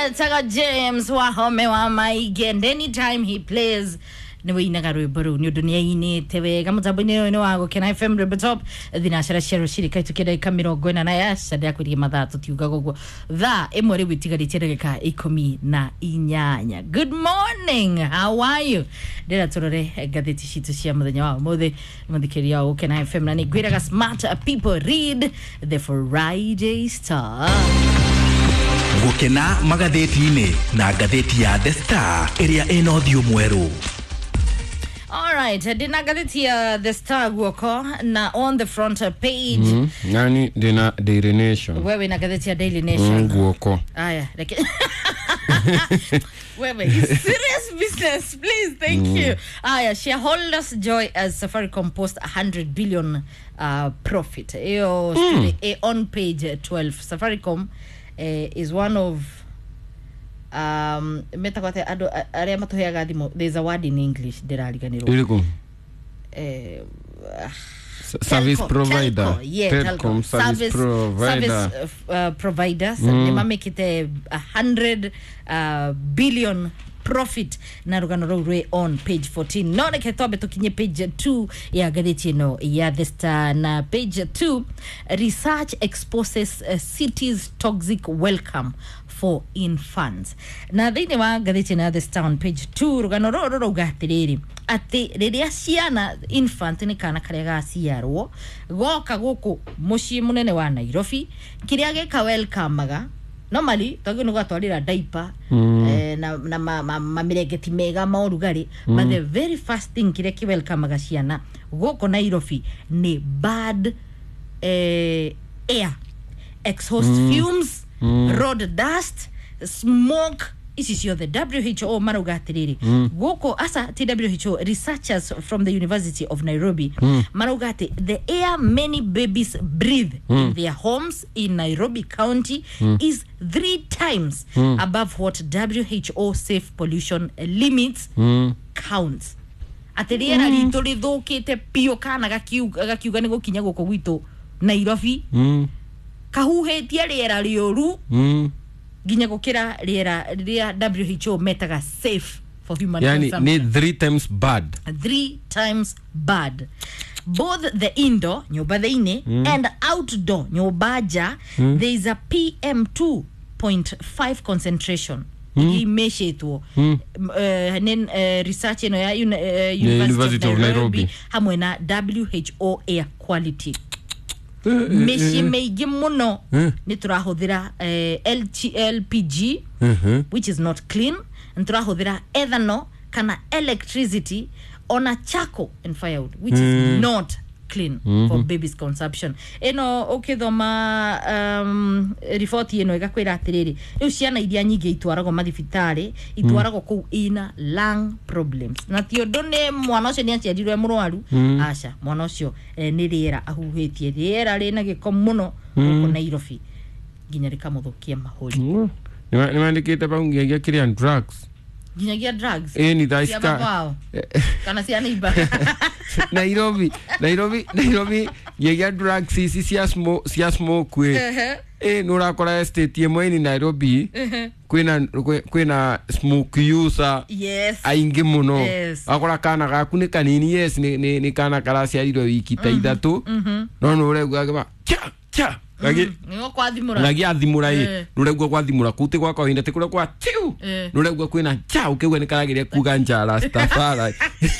Taga James Wahome wa Maigend. Anytime he plays niwe inaga rwiburu ni dunia ini tewe gamuzabuni no wago Kena FM Rebetop dinashara shero shirika tukira kamiro na ya sada kuri mathatu tiuga gogo tha emore witiga ritereka 18. Good morning, how are you? Dera turore gatheti shitu cia muthenya wa muthe muthikiria o Kena FM na ni gwiraga smart people read the Friday Star. Gukena magatheti-ini na gatheti ya The Star area eno thio mweru. Alright, dina gatheti ya The Star guoko na on the front page. Nani dina Daily Nation. Wewe na gatheti ya Daily Nation. Guoko. Aya, wewe, serious business, please, thank you. Aya, shareholders joy as Safaricom post 100 billion profit. Eyo story on page 12. Safaricom is one of metakwate ado area matoheaga thimo. There's a word in English derariganiro Ilikum service provider. Telecom service provider. Providers they make it 100 billion profit na rugano rwe on page 14. None ketobe tukinye page 2 ya gatheti no ya The Star na page 2 research exposes cities toxic welcome for infants. Na thini wa gatheti na The Star on page 2 rugano rwo gatiriri ati riria ciana infant ni kana karia gaciarwo goka guku mucii munene wa Nairobi kiria geka welcome ga normally togi no gatwarira diaper na mamirengeti mega maurugari but the very first thing kiria ki welcome ga ciana goko Nairobi ni bad air, exhaust fumes, road dust, smoke. This is the WHO Marugatiriri. Goko asa WHO researchers from the University of Nairobi. Marugati, the air many babies breathe in their homes in Nairobi County is 3 times above what WHO safe pollution limits counts. Atiriera rito rithukite pio kana gakiuga ni gukinya goko gwito Nairobi. Kahuhetie riera rioru. Ginya gukira riera WHO metaga safe for human consumption. Yani 3 times bad. 3 times bad. Both the indoor nyoba theine and outdoor nyoba ja there is a PM2.5 concentration. Imeshetuo research ino ya University of Nairobi hamwe na WHO air quality. Meshi meigi muno ni turahuthira LPG which is not clean, turahuthira ethanol kana electricity on a charcoal and firewood which is not clean for babies consumption. Eno okithoma report ino igakwira atiriri riu ciana iria nyingi itwarago mathibitari itwarago ku ina lung problems na tio ndone mwana ucio ni aciarirwe murwaru aca mwana ucio ni riera ahuhitie riera rina giko muno guko Nairobi ginya rikamuthukia mahuri ni mandikite baungia kiria drugs ginyagia drugs ni daika kana ciana iba Nairobi yega drugs cia smoke kwe nurakora estate yemwe ni Nairobi kwina smoke user aingi muno akora kana gaku ni kanini yes ni kana karacia iro wiki ta 3 no nuregwa cha Lagi kwathimura lagi athimura nuregwa kwathimura kuti kwa kawaida tikura kwa tiu nuregwa kwina cha ukegwa ni karagiria kuga njara stafari.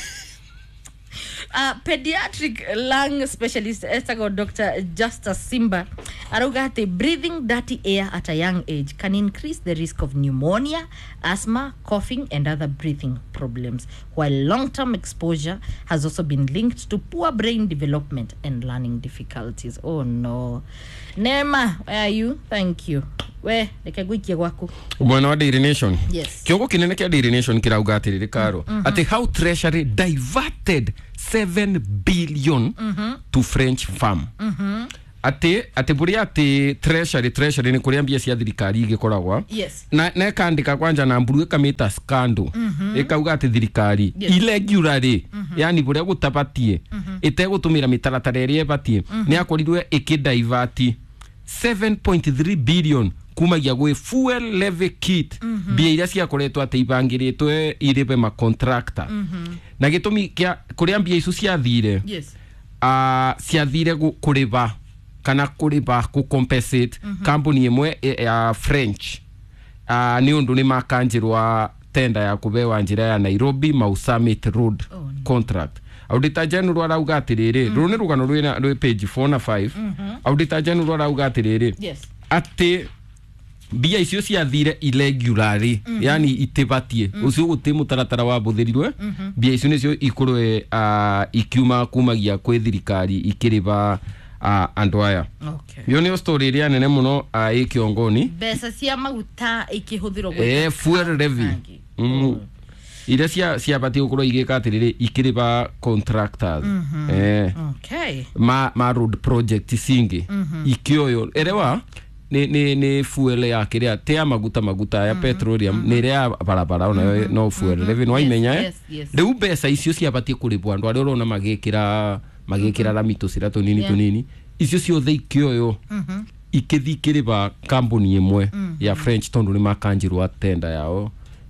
Pediatric lung specialist Dr. Justus Simba arugate breathing dirty air at a young age can increase the risk of pneumonia, asthma, coughing and other breathing problems, while long-term exposure has also been linked to poor brain development and learning difficulties. Oh no. Nema, where are you? Thank you. We lekagwikia gwaku mwana wa Daily Nation. Yes. Kiongo kinene kia Daily Nation kiraugatiriri karo ati how treasury diverted 7 billion to French farm. Ate buria ate treasury ni kuria mbia cia thirikari igikoragwa. Yes. Na kandika kwanja na mburu kamita scandal. Ekauga ate thirikari irregularly yani buria gutapatie itegutumira mitaratara iri ebatie ni akorirwe ikidivert 7.3 billion kumagia gwe fuel levy kit bia iria ciakoretwo ateibangiritwe iribe ma contractor na gitumi kia kuria mbia icu ciathire ciathire kuriba kana kuriba ku compensate company imwe ya French ni undu ni makanjirwa tenda ya kubewa njira ya Nairobi Mau Summit Road contract. Auditor General arauga atiriri runi rugano rwi page 4 na 5 Auditor General arauga atiriri ati bia icio ciathire irregularly yani itibatie ucio guti mutaratara wa buthirirwe bia icio nicio ikurwe ikiuma kumagia kwi thirikari ikiriba andu aya yo ni story ria nene muno ikiongoni besa cia maguta ikihuthirwo fuel levy iria ciabatie gukorwo igika atiriri ikiriba contractors ma road project singi ikioyo erewa ni fuel ya kiria te maguta ya petroleum ni ria barabara ona no fuel levy no imenya riu besa icio ciabatie kuribwa andu aria urona magikira lamito cira tunini icio ciothe ikioyo ikithikiriba company imwe ya French tondu ni makanjirwa tenda yao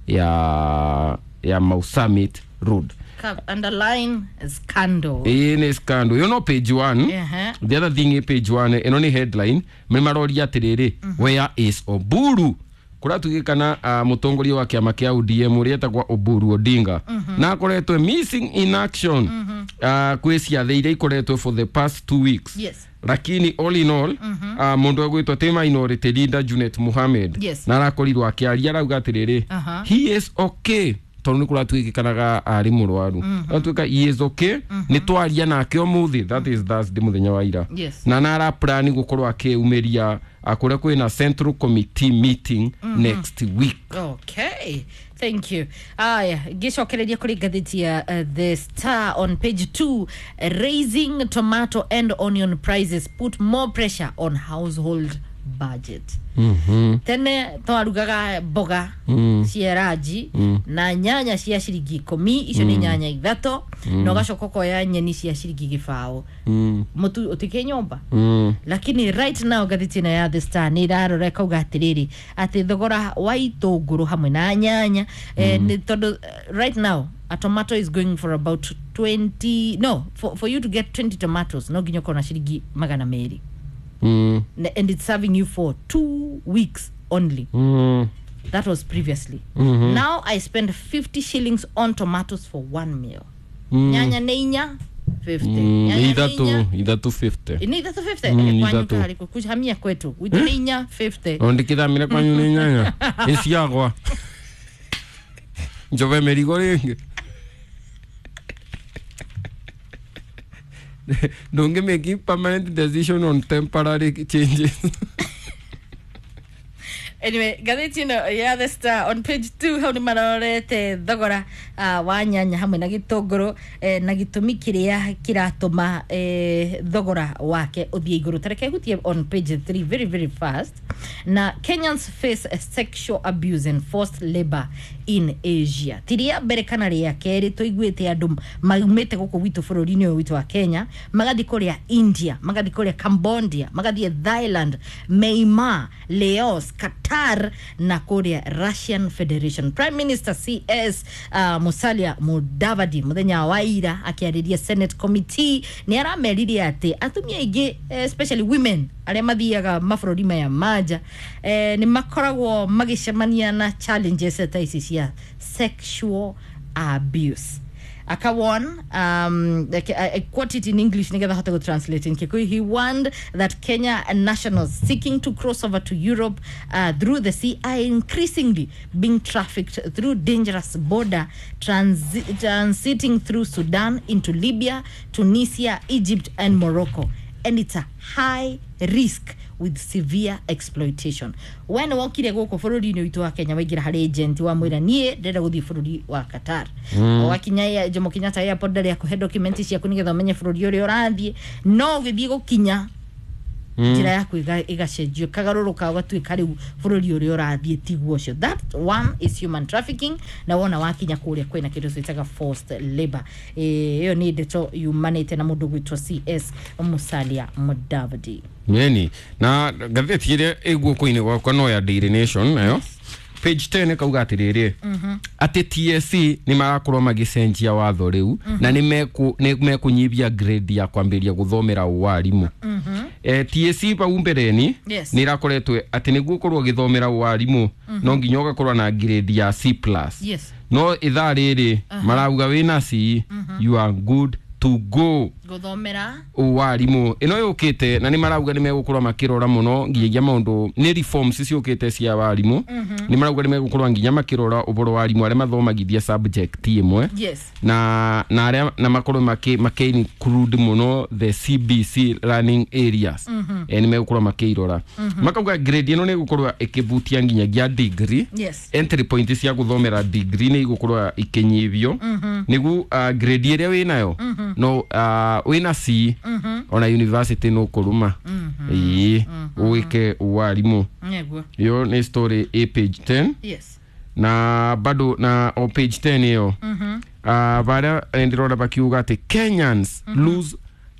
ya Mau Summit Road. Underline scandal. Ni scandal. You know page 1. The other thing is page 1. Eno ni headline. Memarori atiriri. Where is Oburu? Kura tugikana mutongoria wa kiama kia ODM urieta kwa Oburu Odinga. Na akoretwe missing in action. Kwesi atheire ikoretwe for the past 2 weeks. Lakini all in all mundu agwitwa te minority leader Junet Mohammed na arakorirwo akiaria arauga atiriri he is okay tondu ni kuratwikanaga ari murwaru atwika he is okay ni twaria nake omuthi that is Thursday muthenya wa ira na nara plan gukorwo akiumeria akore kwina central committee meeting next week. Thank you. Gishokereria kuri gatheti ya The Star on page 2, raising tomato and onion prices put more pressure on household budget. Tene twarugaga boga cia raji na nyanya cia ciringi 10 icio ni nyanya ithato no gacokoko ya nyeni cia ciringi 1 mutu utike nyomba lakini right now gatheti na ya The Star ni rarore kauga atiriri ati thogora wa itunguru hamwe na nyanya ni todo right now a tomato is going for about 20 for you to get 20 tomatoes no ginyo kona ciringi 200 and it's serving you for 2 weeks only. That was previously. Now I spend 50 shillings on tomatoes for 1 meal. Nyanya neinya 50. Idatu 50. Ni idatu 50. Kwanyu kali kuhamia kwetu. Widu neinya 50. Ondikida mira kwanyu ni nyanya. Isiagwa. Njove merigorenge. Don't make a permanent decision on temporary changes. Anyway, gazeti ya The Star on page 2 how ni marorete thogora wa nyanya hamwe na gitunguru na gitumi kiria kiratuma thogora wake uthie iguru tareke hutie on page 3 very fast. Na Kenyans face sexual abuse and forced labor in Asia. Tiria berekana ria keri toiguite andu maumete guku witu bururi-ini witu wa Kenya magathi kuria India, magathi kuria Cambodia, magathi Thailand, Myanmar, Laos, Qatar na kuria Russian Federation. Prime Minister CS Musalia Mudavadi muthenya wa ira akiariria Senate committee ni arameriria ati atumia ingi especially women aria mathiaga mabururi maya maja ni makoragwo magicemania na challenges ta ici cia sexual abuse. Akawan I quote it in English nigetha hote go translate in Kikuyu. He warned that Kenya nationals seeking to cross over to Europe through the sea are increasingly being trafficked through dangerous border transiting through Sudan into Libya, Tunisia, Egypt and Morocco, and it's a high risk with severe exploitation. When wakire goko bururi ni witu wa Kenya waigira hari agent wa mwira nie ndenda guthii bururi wa Qatar wakinya ya Jomo Kenyatta airport ndari ya kuhe documents cia kunigetha umenye bururi uri urathie no githii gukinya njira yaku igacenjio kagaruruka ugatuika riu bururi uri urathie tiguo cio. That one is human trafficking, na wona wakinya kuria kwina kindu citaga forced labor. Iyo ni ndeto yumanite na mundu gwitwa CS Musalia Mudavadi. Meni na gatheti ile eguo koine gwakwa no ya Daily Nation nayo page 10 kauga atiriri ati TSC ni marakorwo magicenjia watho riu na ni mekunyibia grade ya kwambiria guthomera warimu. TSC paumbereni ni rakoretwe ati niguo korwo githomera warimu no nginya ugakorwo na grade ya C+. No ithaa riri marauga wina C, you are good to go guthomera warimu. Ino yukite na ni marauga ni megukorwa makirora muno nginya maundu ni reforms ciukite cia warimu. Ni marauga ni megukorwa nginya makirora uboro warimu aria mathomagithia subject imwe na aria na makorwo make include muno the CBC learning areas. Ni megukorwa makirora makauga grade ino ni gukorwa ikibutia nginya gia degree. Entry point cia guthomera degree ni gukorwa ikinyibio nigu grade iria winayo no wina C ona university no kuruma uwike warimu. Yo ni story a page 10. Na bado na on page 10 hiyo baada endirora bakiuga ati Kenyans lose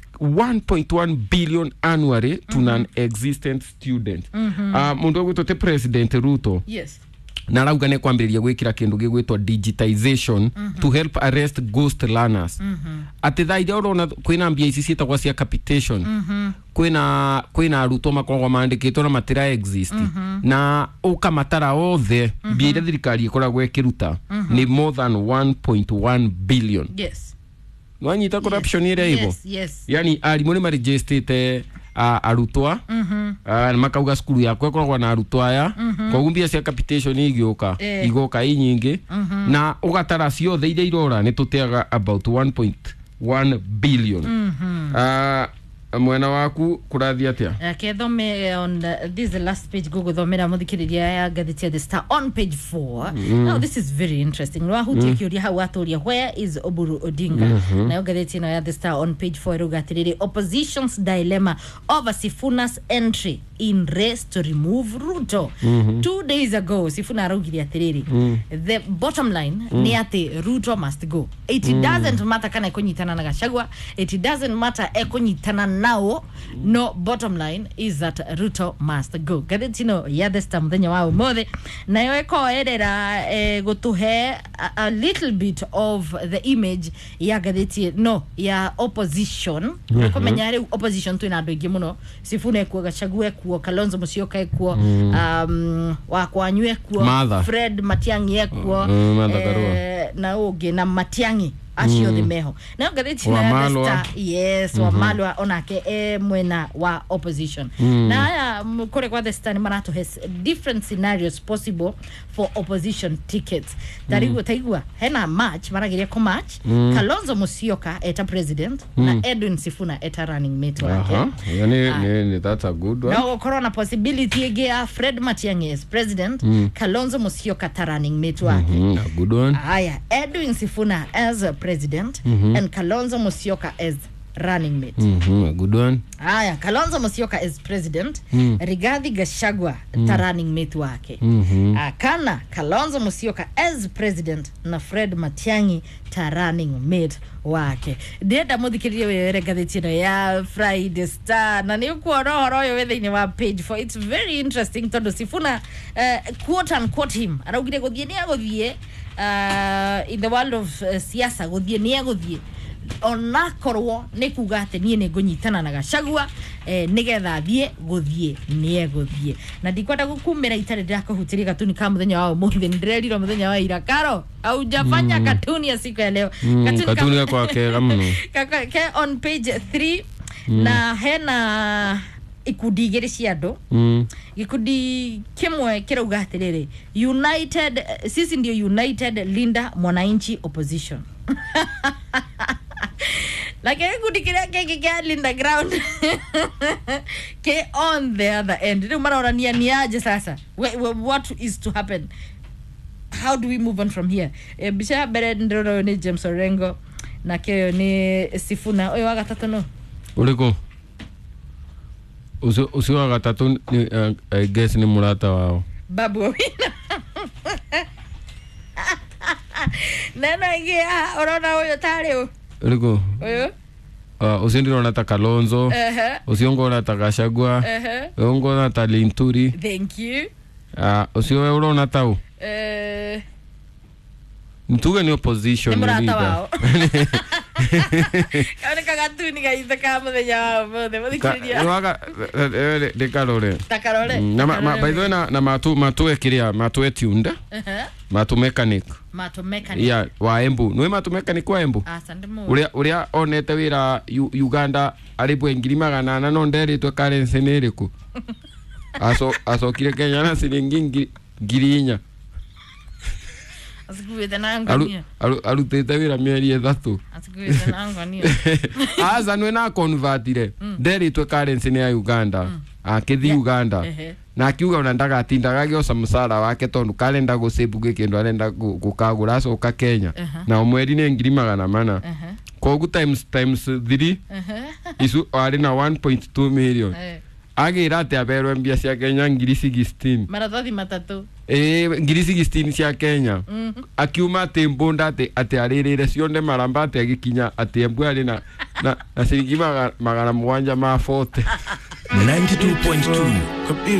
1.1 billion annually to non-existent student. Mundu gwitote President Ruto na rauga ne kwambiriria gwikira kindu gigwitwa digitization to help arrest ghost learners. Ati thaide urona kwina mbia ici cietagwa cia capitation kwina arutwo makoragwo mandikitwo na matira exist na ukamatara othe mbia iria thirikari ikoragwo ikiruta ni more than 1.1 billion. Nwanyita corruption iria ivo. Yani arimu ni maregistrate arutwa makauga skulu yakwa ikoragwo na arutwa aya koguo mbia cia capitation igoka inyingi na ugatara ciothe iria irora ni tuteaga about 1.1 billion. Mwena waku kurathia atia kethome on this last page Google thomera muthikiriria ya gatheti The Star on page 4. Now this is very interesting. Wahutie kiuria hau aturia where is Oburu Odinga. Na gatheti no ya The Star on page 4 rugatiriri opposition's dilemma over Sifuna's entry in race to remove Ruto. 2 days ago Sifuna arugiri atiriri the bottom line ni ati Ruto must go. It doesn't matter kana ikunyitana na Gachagua, it doesn't matter ekunyitana now, no, bottom line is that Ruto must go. Gatheti no ya The Star muthenya wa umothe na yo eko erera gutuhe a little bit of the image ya gatheti no ya opposition. Kumenya ri opposition tu ina andu ingi muno. Sifuna ekuo, Gachagua ekuo, Kalonzo Musyoka ekuo, Wakwanyu ekuo, Fred Matiang'i ekuo, na uge na Matiang'i acio the meho na gatheti na The Star Wamalwa onake mwena wa opposition na aya kore kwa The Star ni marato has different scenarios possible for opposition tickets. Taigua hena match maragiria ko match Kalonzo Musyoka eta president na Edwin Sifuna eta running mate wake. Yani that's a good one. Now corona possibility ya Fred Matiang'i as president, Kalonzo Musyoka ta running mate wake. A good one. Aya Edwin Sifuna as president and Kalonzo Musyoka as running mate. A good one. Aya Kalonzo Musyoka as president, Rigathi Gachagua ta running mate wake. Kana Kalonzo Musyoka as president na Fred Matiang'i ta running mate wake. Deda muthikiririe we gatheti no ya Friday Star na ni kuona horo yo wethe-ini wa page 4. It's very interesting tondu Sifuna quote unquote him araugire guthie ni aguthie in the world of siasa guthie ni aguthie ona korwo ni kuga ati nie ni ngunyitana na Gachagua nigetha thie guthie ni eguthie na ndikwenda gukumira itare ndakahutiria katuni ka muthenya wa umuthi ndireriro muthenya wa ira karo au jafanya katuni ya siku ya leo katuni kwa kega muno ke on page 3 na hena ikundi igiri cia andu gikundi kimwe kirauga atiriri United sisi ndio United Linda Mwananchi Opposition like ikundi kiria kenge Linda ground ke on the other end ndio maraorania ni aje sasa what is to happen, how do we move on from here? Bisha bere ndoro ni James Orengo na keo ni Sifuna oyo wa gatatu no uliko Ucio wa gatatu I guess ni murata wao. Babu Owino. Nana ingia unaona huyo tare Uliko. Huyo? Ucio ndirona ta Kalonzo. Ucio ngona ta Gachagua. Ngona ta Linturi. Thank you. Ucio wewe urona tau? Ntuge ni opposition ni murata wao. Kaone kagatuni gaitha kama thenya wao mothe muthikiria. Waga de Karore. Takarore. By the way na matu ekiria matu tunda. Matu mechanic. Yeah, wa Embu. Nwe matu mechanic wa Embu. Asante mu. Uria onete wira Uganda aripo 800 no nderitwe currency niriku. Kire Kenya na ciringi 4,000. Asikuwete na ngania. Arutete wira mieri 3. Asikuwete na ngania. Asa nwe na convertire. Nderitwe currency ni ya Uganda. Akithi Uganda. Na akiuga ona ndagatindaga gioca musara wake tondu kalenda gucebu gikindu arenda gukagura coka Kenya. Na omweri ni 400,000. Kogu times 3. Isu ari na 1.2 million. Agira ate aberwe mbia cia Kenya 16. Maratathi 3. 16 cia Kenya. Akiuma tembonda ate aririre cionde maramba ate agikinya ate Embu ari na ciringi 740. 92.2